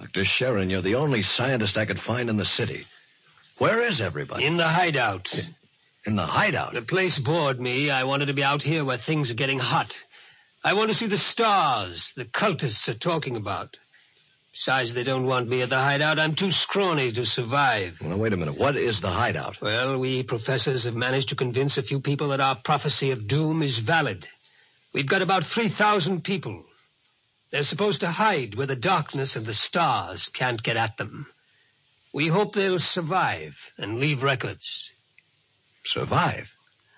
Dr. Sharon, you're the only scientist I could find in the city. Where is everybody? In the hideout. In the hideout? The place bored me. I wanted to be out here where things are getting hot. I want to see the stars the cultists are talking about. Besides, they don't want me at the hideout. I'm too scrawny to survive. Well, wait a minute. What is the hideout? Well, we professors have managed to convince a few people that our prophecy of doom is valid. We've got about 3,000 people. They're supposed to hide where the darkness and the stars can't get at them. We hope they'll survive and leave records. Survive?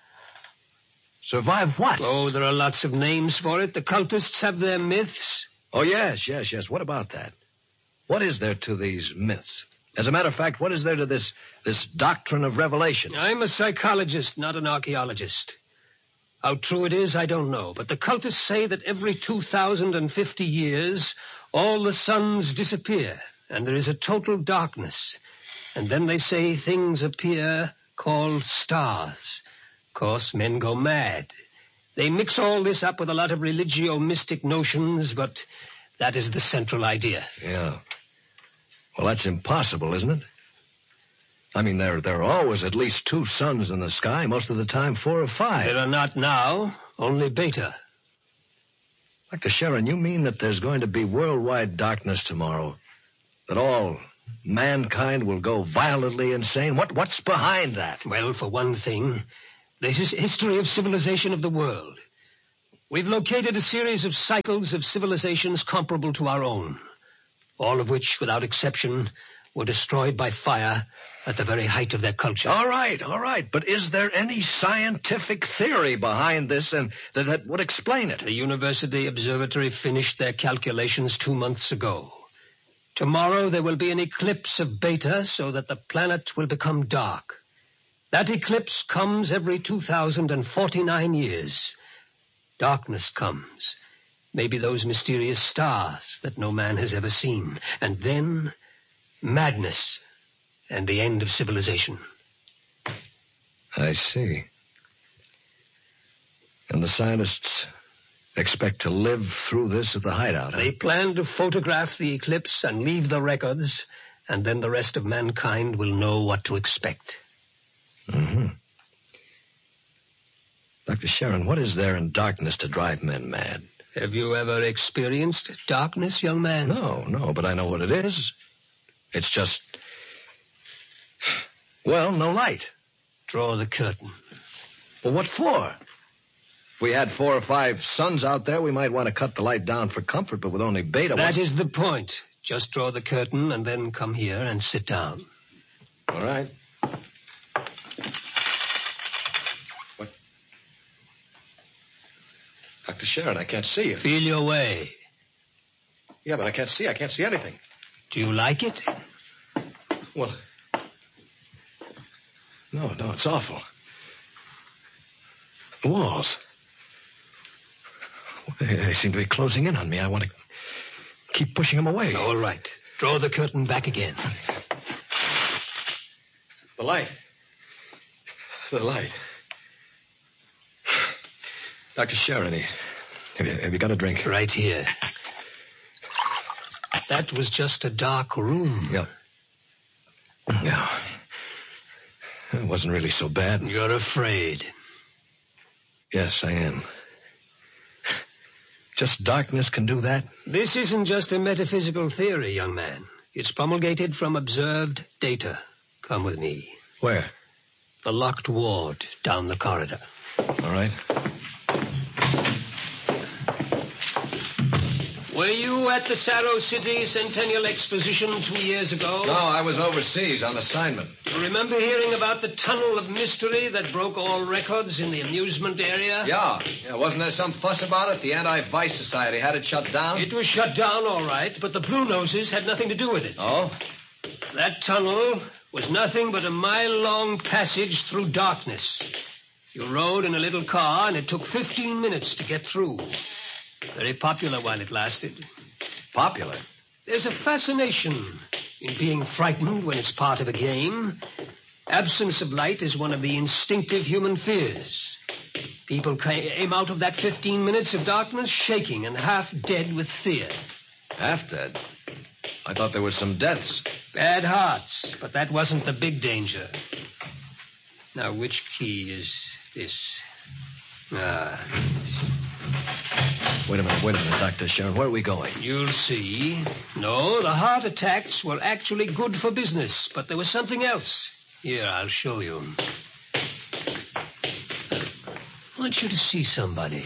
Survive what? Oh, there are lots of names for it. The cultists have their myths. Oh, yes. What about that? What is there to these myths? As a matter of fact, what is there to this doctrine of revelation? I'm a psychologist, not an archaeologist. How true it is, I don't know. But the cultists say that every 2,050 years, all the suns disappear, and there is a total darkness. And then they say things appear called stars. Of course, men go mad. They mix all this up with a lot of religio-mystic notions, but that is the central idea. Yeah. Well, that's impossible, isn't it? I mean, there are always at least 2 suns in the sky, most of the time 4 or 5. There are not now, only Beta. Dr. Sharon, you mean that there's going to be worldwide darkness tomorrow? That all mankind will go violently insane? What's behind that? Well, for one thing, this is history of civilization of the world. We've located a series of cycles of civilizations comparable to our own, all of which, without exception, were destroyed by fire at the very height of their culture. All right. But is there any scientific theory behind this and that would explain it? The University Observatory finished their calculations 2 months ago. Tomorrow there will be an eclipse of Beta so that the planet will become dark. That eclipse comes every 2,049 years. Darkness comes. Maybe those mysterious stars that no man has ever seen. And then madness and the end of civilization. I see. And the scientists expect to live through this at the hideout, huh? They plan to photograph the eclipse and leave the records, and then the rest of mankind will know what to expect. Mm-hmm. Dr. Sharon, what is there in darkness to drive men mad? Have you ever experienced darkness, young man? No, but I know what it is. It's just, well, no light. Draw the curtain. Well, what for? If we had 4 or 5 suns out there, we might want to cut the light down for comfort, but with only Beta... That is the point. Just draw the curtain and then come here and sit down. All right. What? Dr. Sharon, I can't see you. Feel your way. Yeah, but I can't see anything. Do you like it? Well, no, it's awful. The walls. They seem to be closing in on me. I want to keep pushing them away. All right. Draw the curtain back again. The light. Dr. Sharon, have you got a drink? Right here. That was just a dark room. Yeah. It wasn't really so bad. You're afraid. Yes, I am. Just darkness can do that? This isn't just a metaphysical theory, young man. It's promulgated from observed data. Come with me. Where? The locked ward down the corridor. All right. Were you at the Saro City Centennial Exposition 2 years ago? No, I was overseas on assignment. You remember hearing about the tunnel of mystery that broke all records in the amusement area? Yeah. Wasn't there some fuss about it? The Anti-Vice Society had it shut down? It was shut down, all right, but the Blue Noses had nothing to do with it. Oh? That tunnel was nothing but a mile-long passage through darkness. You rode in a little car, and it took 15 minutes to get through. Very popular while it lasted. Popular? There's a fascination in being frightened when it's part of a game. Absence of light is one of the instinctive human fears. People came out of that 15 minutes of darkness shaking and half dead with fear. Half dead? I thought there was some deaths. Bad hearts, but that wasn't the big danger. Now, which key is this? Wait a minute, Dr. Sharon. Where are we going? You'll see. No, the heart attacks were actually good for business, but there was something else. Here, I'll show you. I want you to see somebody.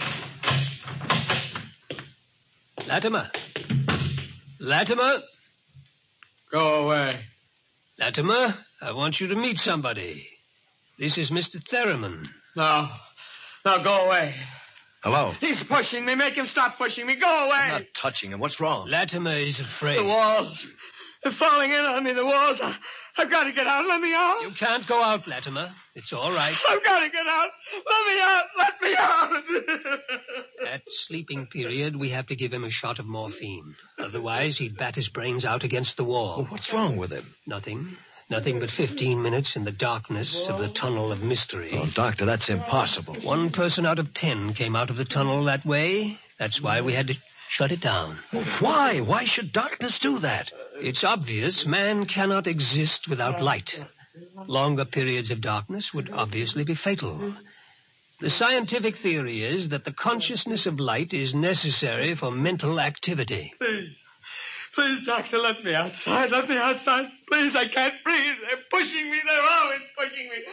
Latimer. Latimer? Go away. Latimer, I want you to meet somebody. This is Mr. Theremin. No, go away. Hello? He's pushing me. Make him stop pushing me. Go away. I'm not touching him. What's wrong? Latimer is afraid. The walls. They're falling in on me, the walls. I've got to get out. Let me out. You can't go out, Latimer. It's all right. I've got to get out. Let me out. Let me out. At sleeping period, we have to give him a shot of morphine. Otherwise, he'd bat his brains out against the wall. Well, what's wrong with him? Nothing. Nothing but 15 minutes in the darkness of the tunnel of mystery. Oh, Doctor, that's impossible. 1 person out of 10 came out of the tunnel that way. That's why we had to shut it down. Why? Why should darkness do that? It's obvious man cannot exist without light. Longer periods of darkness would obviously be fatal. The scientific theory is that the consciousness of light is necessary for mental activity. Please, doctor, let me outside. Let me outside. Please, I can't breathe. They're pushing me. They're always pushing me.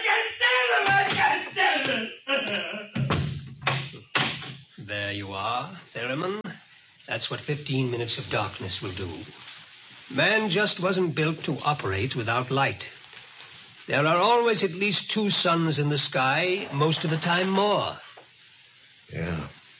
I can't stand it. I can't stand it. There you are, Theremin. That's what 15 minutes of darkness will do. Man just wasn't built to operate without light. There are always at least 2 suns in the sky, most of the time more. Yeah.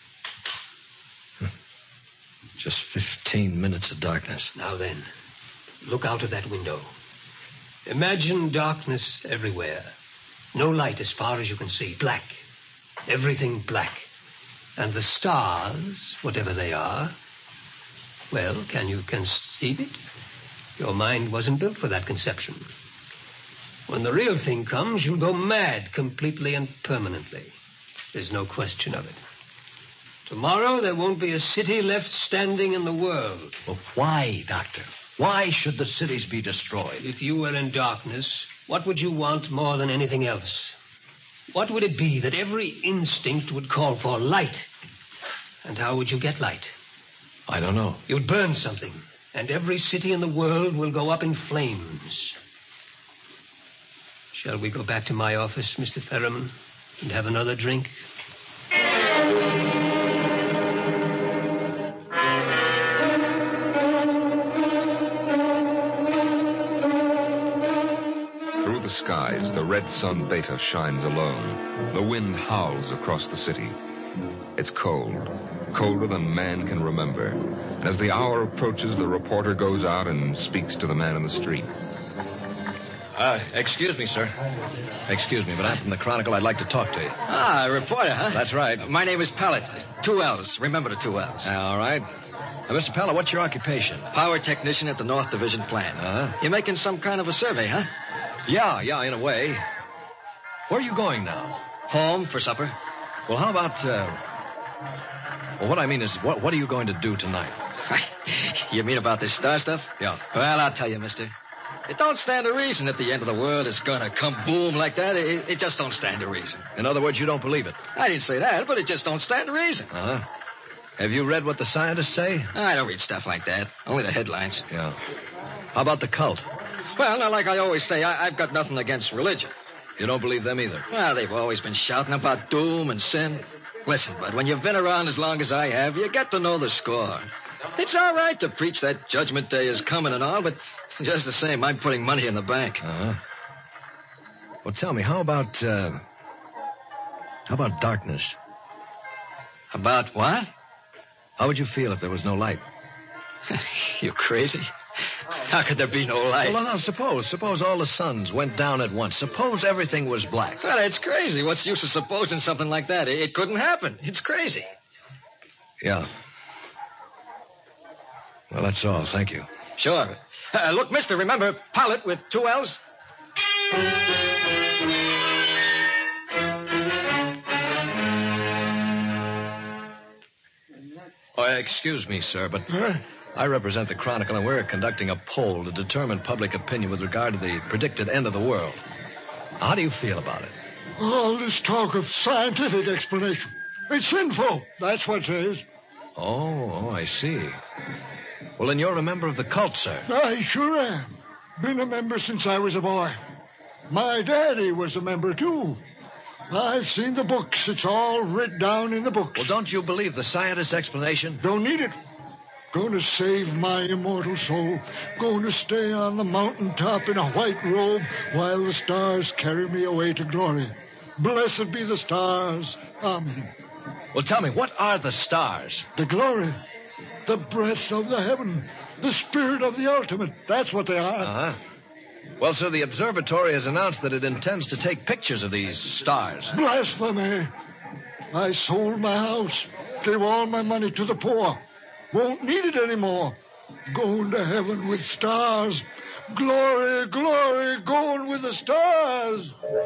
Just 15 minutes of darkness. Now then, look out of that window. Imagine darkness everywhere. No light as far as you can see. Black. Everything black. And the stars, whatever they are, well, can you conceive it? Your mind wasn't built for that conception. When the real thing comes, you'll go mad completely and permanently. There's no question of it. Tomorrow, there won't be a city left standing in the world. Well, why, Doctor? Why should the cities be destroyed? If you were in darkness, what would you want more than anything else? What would it be that every instinct would call for? Light. And how would you get light? I don't know. You'd burn something, and every city in the world will go up in flames. Shall we go back to my office, Mr. Theremin, and have another drink? Through the skies, the red sun Beta shines alone. The wind howls across the city. It's cold, colder than man can remember. And as the hour approaches, the reporter goes out and speaks to the man in the street. Excuse me, sir. Excuse me, but I'm from the Chronicle. I'd like to talk to you. Ah, a reporter, huh? That's right. My name is Pallet. 2 L's. Remember the 2 L's. All right. Mr. Pella, what's your occupation? Power technician at the North Division plant. Uh-huh. You're making some kind of a survey, huh? Yeah, in a way. Where are you going now? Home for supper. Well, how about, well, what I mean is, what are you going to do tonight? You mean about this star stuff? Yeah. Well, I'll tell you, mister. It don't stand to reason that the end of the world is going to come boom like that. It just don't stand to reason. In other words, you don't believe it? I didn't say that, but it just don't stand to reason. Uh-huh. Have you read what the scientists say? I don't read stuff like that. Only the headlines. Yeah. How about the cult? Well, now, like I always say, I've got nothing against religion. You don't believe them either? Well, they've always been shouting about doom and sin. Listen, bud, when you've been around as long as I have, you get to know the score. It's all right to preach that Judgment Day is coming and all, but just the same, I'm putting money in the bank. Uh-huh. Well, tell me, how about darkness? About what? How would you feel if there was no light? You crazy? How could there be no light? Well, now, suppose all the suns went down at once. Suppose everything was black. Well, it's crazy. What's the use of supposing something like that? It couldn't happen. It's crazy. Yeah. Well, that's all. Thank you. Sure. Look, mister, remember, Pallet with 2 L's? Oh, excuse me, sir, but I represent the Chronicle, and we're conducting a poll to determine public opinion with regard to the predicted end of the world. How do you feel about it? All this talk of scientific explanation. It's sinful. That's what it is. Oh, I see. Well, then you're a member of the cult, sir. I sure am. Been a member since I was a boy. My daddy was a member, too. I've seen the books. It's all written down in the books. Well, don't you believe the scientist's explanation? Don't need it. Going to save my immortal soul. Going to stay on the mountaintop in a white robe while the stars carry me away to glory. Blessed be the stars. Amen. Well, tell me, what are the stars? The glory. The breath of the heaven. The spirit of the ultimate. That's what they are. Uh-huh. Well, sir, the observatory has announced that it intends to take pictures of these stars. Blasphemy. I sold my house. Gave all my money to the poor. Won't need it anymore. Going to heaven with stars. Glory, glory, going with the stars.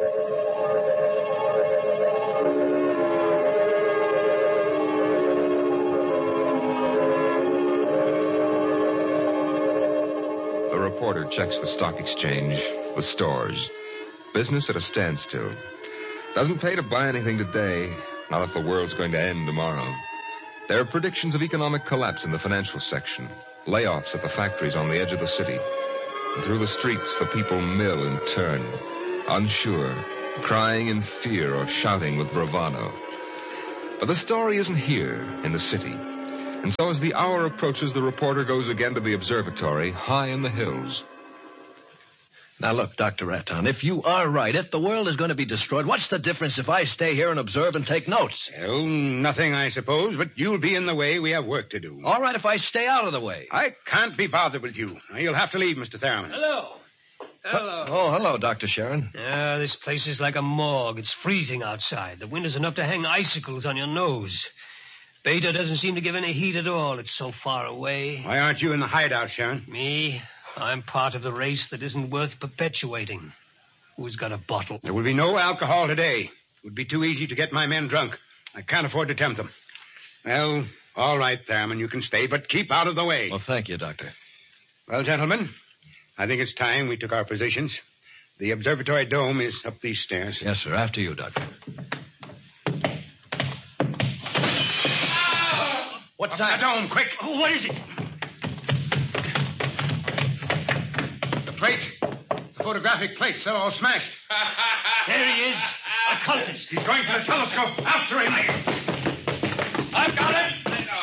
The reporter checks the stock exchange, the stores. Business at a standstill. Doesn't pay to buy anything today, not if the world's going to end tomorrow. There are predictions of economic collapse in the financial section, layoffs at the factories on the edge of the city. And through the streets, the people mill and turn, unsure, crying in fear or shouting with bravado. But the story isn't here in the city. And so as the hour approaches, the reporter goes again to the observatory high in the hills. Now, look, Dr. Raton, if you are right, if the world is going to be destroyed, what's the difference if I stay here and observe and take notes? Oh, nothing, I suppose, but you'll be in the way. We have work to do. All right, if I stay out of the way. I can't be bothered with you. You'll have to leave, Mr. Theremin. Hello. Hello. Oh, hello, Dr. Sharon. This place is like a morgue. It's freezing outside. The wind is enough to hang icicles on your nose. Beta doesn't seem to give any heat at all. It's so far away. Why aren't you in the hideout, Sharon? Me? I'm part of the race that isn't worth perpetuating. Who's got a bottle? There will be no alcohol today. It would be too easy to get my men drunk. I can't afford to tempt them. Well, all right, Theremin, you can stay, but keep out of the way. Well, thank you, Doctor. Well, gentlemen, I think it's time we took our positions. The observatory dome is up these stairs. Yes, sir. After you, Doctor. What's that? The dome, quick. What is it? The plates. The photographic plates. They're all smashed. There he is. A cultist. He's going for the telescope. After him. I've got it.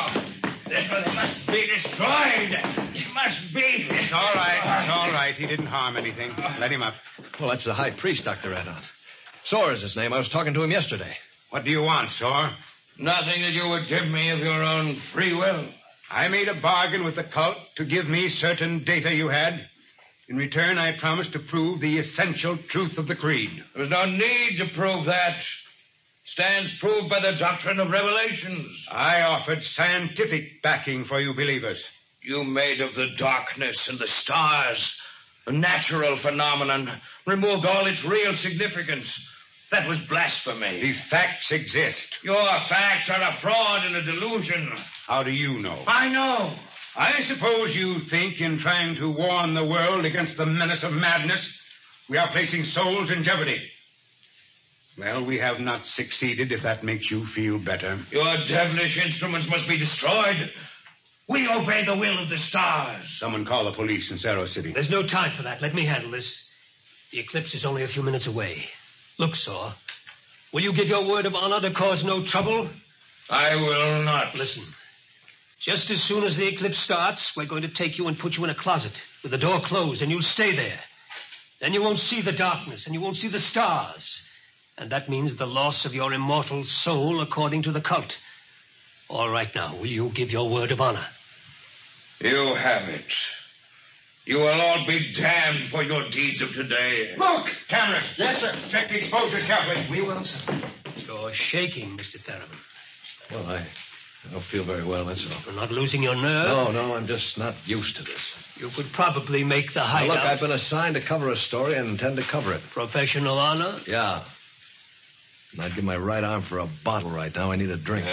It must be destroyed. It must be. It's all right. It's all right. He didn't harm anything. Let him up. Well, that's the high priest, Dr. Raton. Soar is his name. I was talking to him yesterday. What do you want, Soar? Nothing that you would give me of your own free will. I made a bargain with the cult to give me certain data you had. In return, I promised to prove the essential truth of the creed. There was no need to prove that. Stands proved by the doctrine of revelations. I offered scientific backing for you believers. You made of the darkness and the stars a natural phenomenon, removed all its real significance. That was blasphemy. The facts exist. Your facts are a fraud and a delusion. How do you know? I know. I suppose you think in trying to warn the world against the menace of madness, we are placing souls in jeopardy. Well, we have not succeeded, if that makes you feel better. Your devilish instruments must be destroyed. We obey the will of the stars. Someone call the police in Cerro City. There's no time for that. Let me handle this. The eclipse is only a few minutes away. Look, Saw, will you give your word of honor to cause no trouble? I will not. Listen, just as soon as the eclipse starts, we're going to take you and put you in a closet with the door closed, and you'll stay there. Then you won't see the darkness, and you won't see the stars. And that means the loss of your immortal soul, according to the cult. All right now, will you give your word of honor? You have it. You will all be damned for your deeds of today. Look! Cameras! Yes, sir. Check the exposures carefully. We will, sir. You're shaking, Mr. Theremin. Well, I don't feel very well, that's all. You're not losing your nerve? No, I'm just not used to this. You could probably make the Now, hideout. look, I've been assigned to cover a story and intend to cover it. Professional honor? Yeah. And I'd give my right arm for a bottle right now. I need a drink.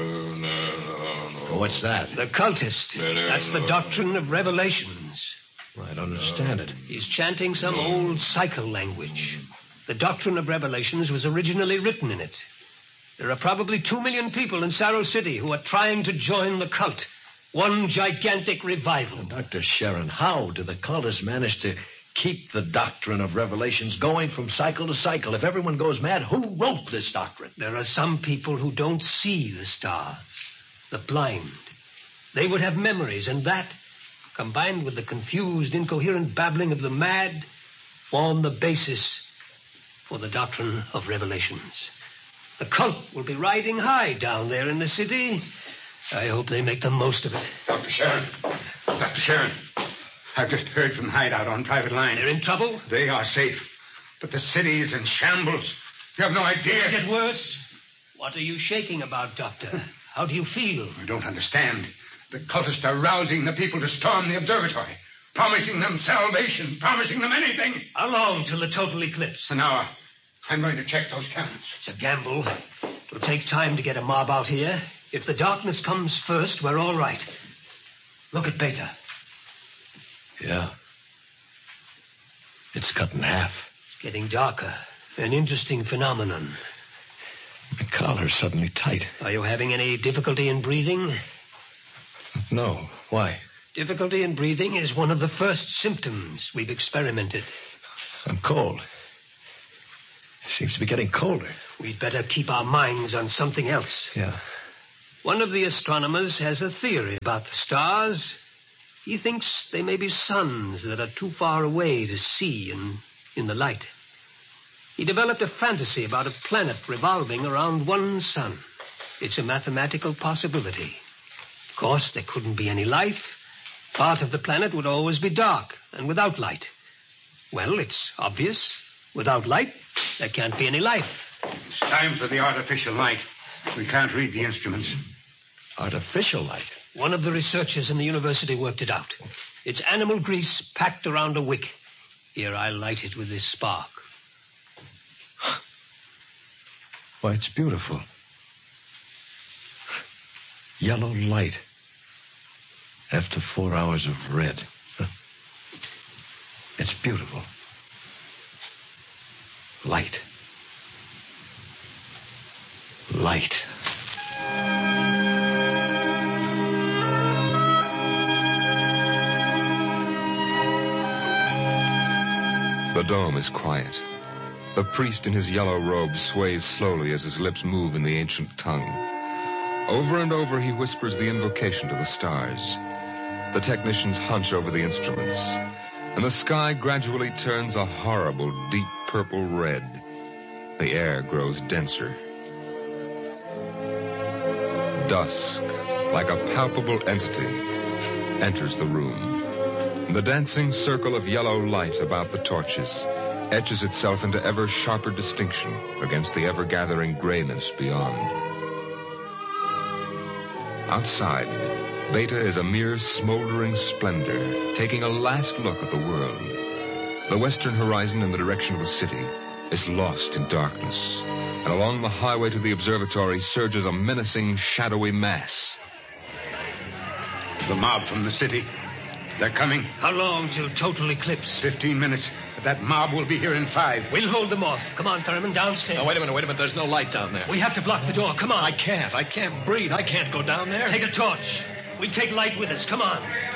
What's that? The cultist. That's the doctrine of revelations. I don't understand it. He's chanting some old cycle language. The doctrine of revelations was originally written in it. There are probably 2 million people in Saros City who are trying to join the cult. One gigantic revival. Dr. Sharon, how do the cultists manage to keep the doctrine of revelations going from cycle to cycle? If everyone goes mad, who wrote this doctrine? There are some people who don't see the stars. The blind. They would have memories, and that, combined with the confused, incoherent babbling of the mad, form the basis for the doctrine of revelations. The cult will be riding high down there in the city. I hope they make the most of it. Dr. Sharon. I've just heard from the hideout on private line. They're in trouble? They are safe. But the city is in shambles. You have no idea. It'll get worse. What are you shaking about, Doctor? How do you feel? You don't understand. The cultists are rousing the people to storm the observatory, promising them salvation, promising them anything. How long till the total eclipse? An hour. I'm going to check those cannons. It's a gamble. It'll take time to get a mob out here. If the darkness comes first, we're all right. Look at Beta. Yeah. It's cut in half. It's getting darker. An interesting phenomenon. My collar's suddenly tight. Are you having any difficulty in breathing? No. Why? Difficulty in breathing is one of the first symptoms we've experimented. I'm cold. It seems to be getting colder. We'd better keep our minds on something else. Yeah. One of the astronomers has a theory about the stars. He thinks they may be suns that are too far away to see in the light. He developed a fantasy about a planet revolving around one sun. It's a mathematical possibility. Of course, there couldn't be any life. Part of the planet would always be dark and without light. Well, it's obvious. Without light, there can't be any life. It's time for the artificial light. We can't read the instruments. Artificial light? One of the researchers in the university worked it out. It's animal grease packed around a wick. Here, I'll light it with this spark. Why, it's beautiful. Yellow light. After 4 hours of red. It's beautiful. Light. Light. The dome is quiet. The priest in his yellow robe sways slowly as his lips move in the ancient tongue. Over and over he whispers the invocation to the stars. The technicians hunch over the instruments, and the sky gradually turns a horrible deep purple red. The air grows denser. Dusk, like a palpable entity, enters the room. The dancing circle of yellow light about the torches etches itself into ever sharper distinction against the ever-gathering grayness beyond. Outside, Beta is a mere smoldering splendor, taking a last look at the world. The western horizon in the direction of the city is lost in darkness, and along the highway to the observatory surges a menacing, shadowy mass. The mob from the city. They're coming. How long till total eclipse? 15 minutes. But that mob will be here in 5. We'll hold them off. Come on, Thurman, downstairs. Now, wait a minute. There's no light down there. We have to block the door. Come on. I can't breathe. I can't go down there. Take a torch. We'll take light with us. Come on.